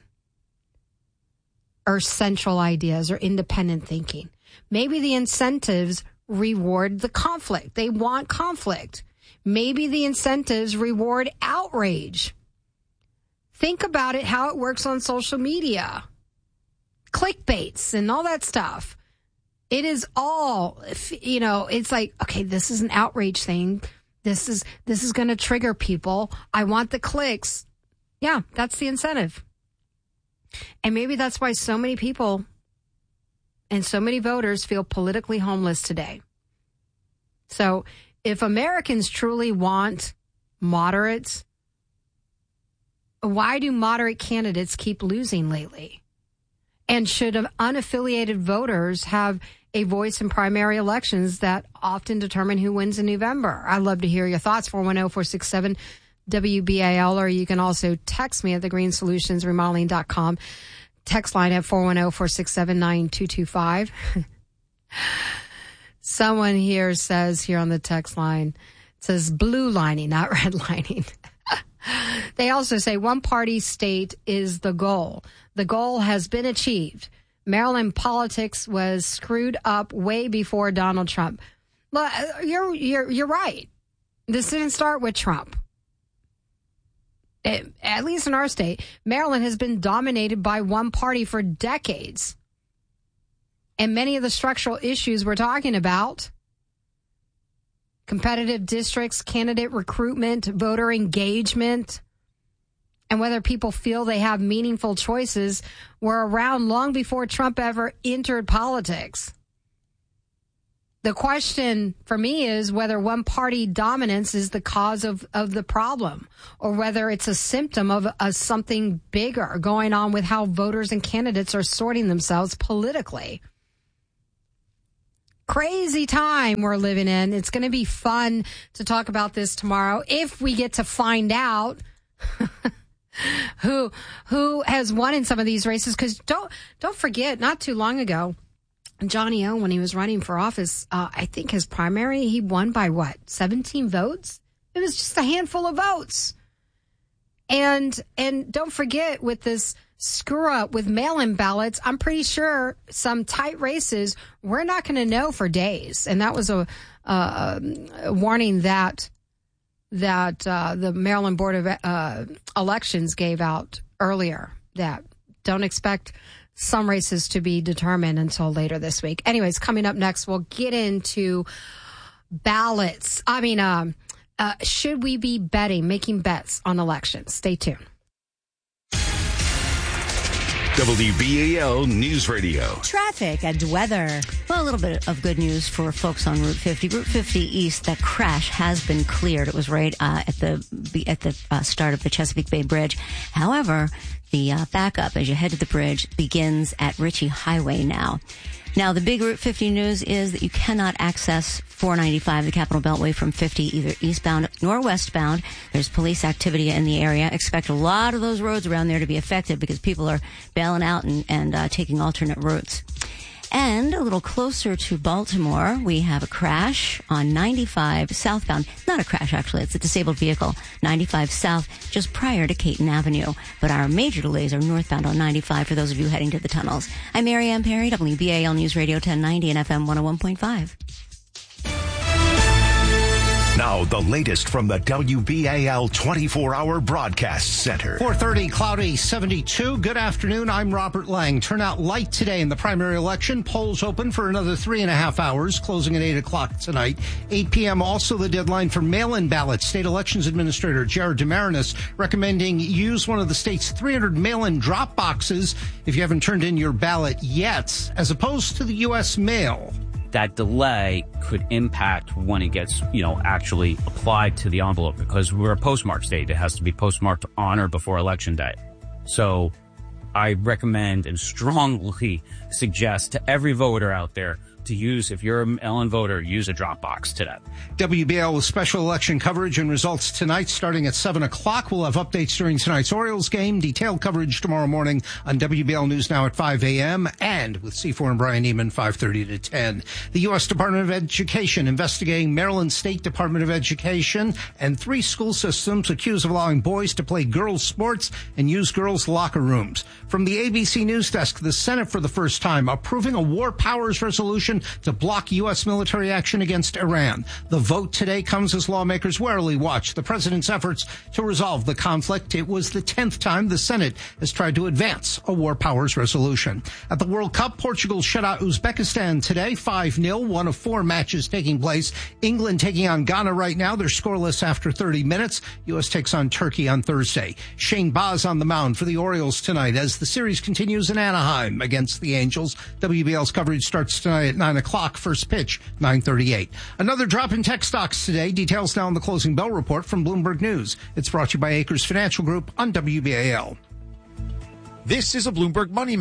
or central ideas or independent thinking. Maybe the incentives reward the conflict. They want conflict. Maybe the incentives reward outrage. Think about it, how it works on social media. Clickbaits and all that stuff. It is all, you know, it's like, okay, this is an outrage thing. This is, this is going to trigger people. I want the clicks. Yeah, that's the incentive. And maybe that's why so many people and so many voters feel politically homeless today. So if Americans truly want moderates, why do moderate candidates keep losing lately? And should unaffiliated voters have a voice in primary elections that often determine who wins in November. I'd love to hear your thoughts. four one zero, four six seven, W B A L, or you can also text me at the green solutions remodeling dot com. Text line at four one zero, four six seven, nine two two five. Someone here says, here on the text line, it says blue lining, not red lining. They also say one party state is the goal. The goal has been achieved. Maryland politics was screwed up way before Donald Trump. Well, you're you're you're right. This didn't start with Trump. It, at least in our state, Maryland has been dominated by one party for decades. And many of the structural issues we're talking about, competitive districts, candidate recruitment, voter engagement, and whether people feel they have meaningful choices, were around long before Trump ever entered politics. The question for me is whether one party dominance is the cause of, of the problem, or whether it's a symptom of a, something bigger going on with how voters and candidates are sorting themselves politically. Crazy time we're living in. It's going to be fun to talk about this tomorrow if we get to find out who who has won in some of these races. Because don't don't forget, not too long ago, Johnny O, when he was running for office, uh, I think his primary, he won by what, seventeen votes? It was just a handful of votes. And and don't forget, with this screw up with mail-in ballots, I'm pretty sure some tight races we're not going to know for days. And that was a, uh, a warning that that uh, the Maryland Board of uh, Elections gave out earlier, that don't expect some races to be determined until later this week. Anyways, coming up next, we'll get into ballots. I mean, um, uh, should we be betting, making bets on elections? Stay tuned. W B A L News Radio. Traffic and weather. Well, a little bit of good news for folks on Route fifty. Route fifty East, that crash has been cleared. It was right uh, at the at the uh, start of the Chesapeake Bay Bridge. However, the uh, backup as you head to the bridge begins at Ritchie Highway now. Now, the big Route fifty news is that you cannot access four ninety-five, the Capital Beltway, from fifty, either eastbound nor westbound. There's police activity in the area. Expect a lot of those roads around there to be affected because people are bailing out and, and uh, taking alternate routes. And a little closer to Baltimore, we have a crash on ninety-five southbound. Not a crash, actually. It's a disabled vehicle. ninety-five south, just prior to Caton Avenue. But our major delays are northbound on ninety-five for those of you heading to the tunnels. I'm Mary Ann Perry, W B A L News Radio ten ninety and F M one oh one point five. Now, the latest from the W B A L twenty-four hour Broadcast Center. four thirty, cloudy, seventy-two. Good afternoon. I'm Robert Lang. Turnout light today in the primary election. Polls open for another three and a half hours, closing at eight o'clock tonight. eight p.m. also the deadline for mail-in ballots. State Elections Administrator Jared Demarinis recommending you use one of the state's three hundred mail-in drop boxes if you haven't turned in your ballot yet, as opposed to the U S mail. That delay could impact when it gets, you know, actually applied to the envelope, because we're a postmark state. It has to be postmarked on or before Election Day. So I recommend and strongly suggest to every voter out there to use, if you're a mail-in voter, use a drop box today. W B L with special election coverage and results tonight starting at seven o'clock. We'll have updates during tonight's Orioles game, detailed coverage tomorrow morning on W B L News Now at five a.m. and with C four and Brian Neiman, five thirty to ten. The U S Department of Education investigating Maryland State Department of Education and three school systems accused of allowing boys to play girls' sports and use girls' locker rooms. From the A B C News Desk, the Senate for the first time approving a war powers resolution to block U S military action against Iran. The vote today comes as lawmakers warily watch the president's efforts to resolve the conflict. It was the tenth time the Senate has tried to advance a war powers resolution. At the World Cup, Portugal shut out Uzbekistan today, five nil, one of four matches taking place. England taking on Ghana right now. They're scoreless after thirty minutes. U S takes on Turkey on Thursday. Shane Baz on the mound for the Orioles tonight as the series continues in Anaheim against the Angels. W B L's coverage starts tonight at nine o'clock. First pitch, nine thirty-eight. Another drop in tech stocks today. Details now on the closing bell report from Bloomberg News. It's brought to you by Acres Financial Group on W B A L. This is a Bloomberg Money Minute.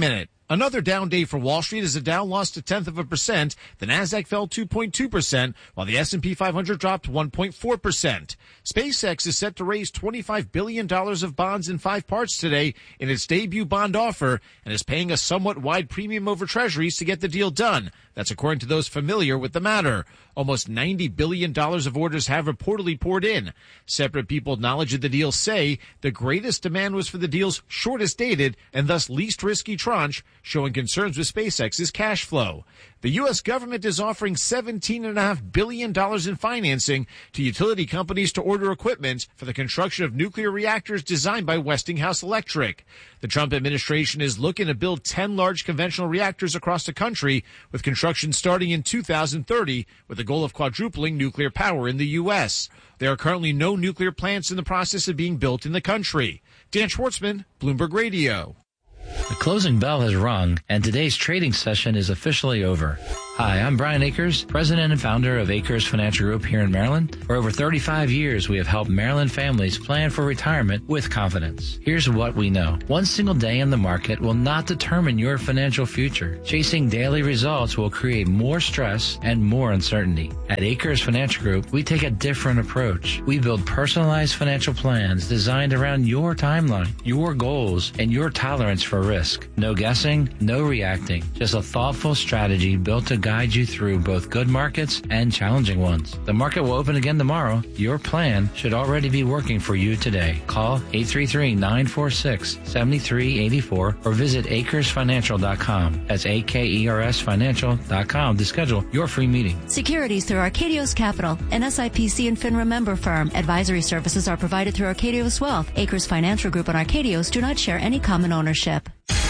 Another down day for Wall Street as the Dow lost a tenth of a percent. The Nasdaq fell two point two percent, while the S and P five hundred dropped one point four percent. SpaceX is set to raise twenty-five billion dollars of bonds in five parts today in its debut bond offer and is paying a somewhat wide premium over treasuries to get the deal done. That's according to those familiar with the matter. Almost ninety billion dollars of orders have reportedly poured in. Separate people of knowledge of the deal say the greatest demand was for the deal's shortest dated and thus least risky tranche, showing concerns with SpaceX's cash flow. The U S government is offering seventeen point five billion dollars in financing to utility companies to order equipment for the construction of nuclear reactors designed by Westinghouse Electric. The Trump administration is looking to build ten large conventional reactors across the country, with construction starting in two thousand thirty, with the goal of quadrupling nuclear power in the U S. There are currently no nuclear plants in the process of being built in the country. Dan Schwartzman, Bloomberg Radio. The closing bell has rung, and today's trading session is officially over. Hi, I'm Brian Akers, president and founder of Akers Financial Group here in Maryland. For over thirty-five years, we have helped Maryland families plan for retirement with confidence. Here's what we know. One single day in the market will not determine your financial future. Chasing daily results will create more stress and more uncertainty. At Akers Financial Group, we take a different approach. We build personalized financial plans designed around your timeline, your goals, and your tolerance for risk. No guessing, no reacting. Just a thoughtful strategy built to guide you through both good markets and challenging ones. The market will open again tomorrow. Your plan should already be working for you today. Call eight three three, nine four six, seven three eight four or visit acres financial dot com. That's A K E R S financial dot com to schedule your free meeting. Securities through Arcadios Capital, an S I P C and FINRA member firm. Advisory services are provided through Arcadios Wealth. Acres Financial Group and Arcadios do not share any common ownership.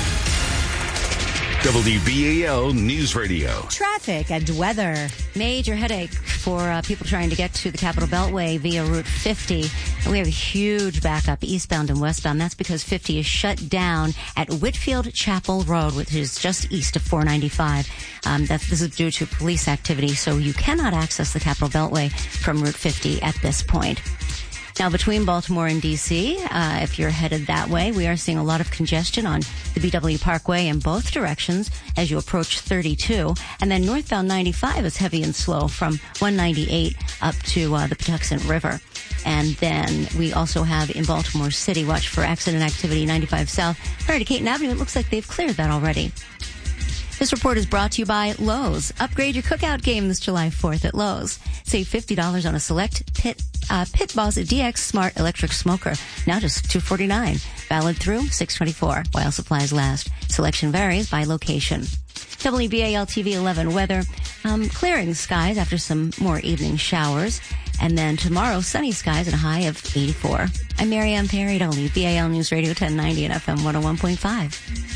W B A L News Radio. Traffic and weather. Major headache for uh, people trying to get to the Capitol Beltway via Route fifty. And we have a huge backup eastbound and westbound. That's because fifty is shut down at Whitfield Chapel Road, which is just east of four ninety-five. Um, that's, this is due to police activity, so you cannot access the Capitol Beltway from Route fifty at this point. Now, between Baltimore and D C, uh, if you're headed that way, we are seeing a lot of congestion on the B W Parkway in both directions as you approach thirty-two. And then northbound ninety-five is heavy and slow from one ninety-eight up to uh, the Patuxent River. And then we also have in Baltimore City, watch for accident activity ninety-five south prior to Caton Avenue. It looks like they've cleared that already. This report is brought to you by Lowe's. Upgrade your cookout game this July fourth at Lowe's. Save fifty dollars on a select Pit uh, Pit Boss D X Smart Electric Smoker. Now just two forty-nine. Valid through six twenty-four while supplies last. Selection varies by location. W B A L T V eleven weather. Um, clearing skies after some more evening showers. And then tomorrow, sunny skies and a high of eighty-four. I'm Marianne Perry, W B A L News Radio ten ninety and F M one oh one point five.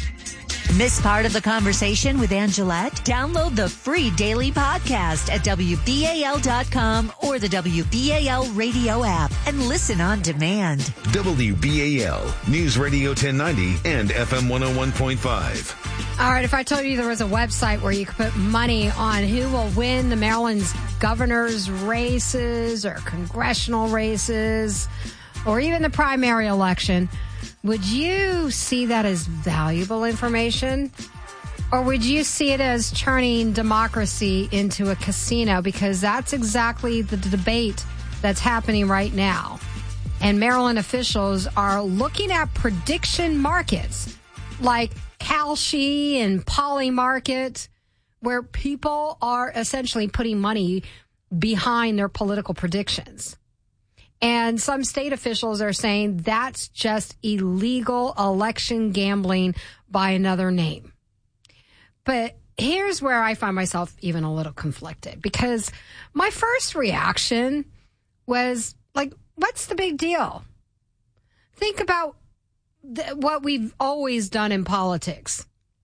Miss part of the conversation with Angelette? Download the free daily podcast at W B A L dot com or the W B A L radio app and listen on demand. W B A L News Radio ten ninety and F M one oh one point five. All right, if I told you there was a website where you could put money on who will win the Maryland's governor's races or congressional races or even the primary election, would you see that as valuable information? Or would you see it as turning democracy into a casino? Because that's exactly the debate that's happening right now. And Maryland officials are looking at prediction markets like Kalshi and Polymarket, where people are essentially putting money behind their political predictions. And some state officials are saying that's just illegal election gambling by another name. But here's where I find myself even a little conflicted, because my first reaction was like, what's the big deal? Think about th- what we've always done in politics.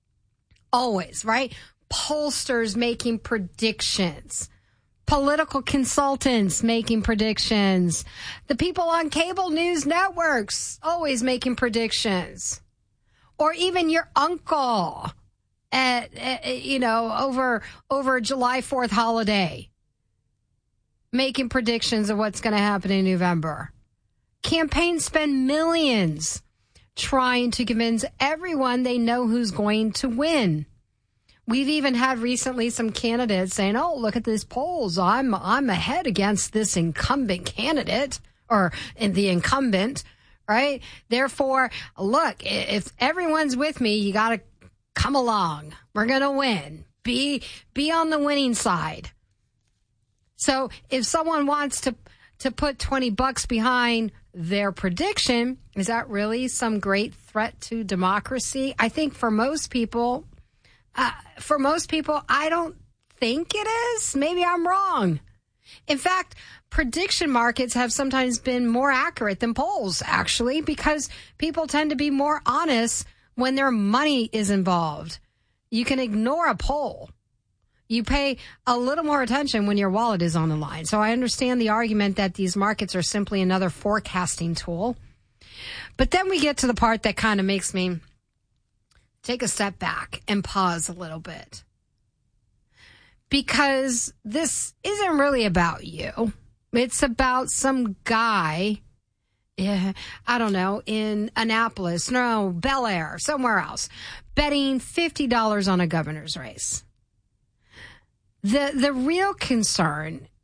Always, right? Pollsters making predictions. Political consultants making predictions. The people on cable news networks always making predictions. Or even your uncle at, at you know, over, over July fourth holiday making predictions of what's going to happen in November. Campaigns spend millions trying to convince everyone they know who's going to win. We've even had recently some candidates saying, oh, look at these polls. I'm I'm ahead against this incumbent candidate or the incumbent, right? Therefore, look, if everyone's with me, you got to come along. We're going to win. Be be on the winning side. So if someone wants to to put twenty bucks behind their prediction, is that really some great threat to democracy? I think for most people, uh, for most people, I don't think it is. Maybe I'm wrong. In fact, prediction markets have sometimes been more accurate than polls, actually, because people tend to be more honest when their money is involved. You can ignore a poll. You pay a little more attention when your wallet is on the line. So I understand the argument that these markets are simply another forecasting tool. But then we get to the part that kind of makes me take a step back and pause a little bit. Because this isn't really about you. It's about some guy, yeah, I don't know, in Annapolis, no, Bel Air, somewhere else, betting fifty dollars on a governor's race. The the real concern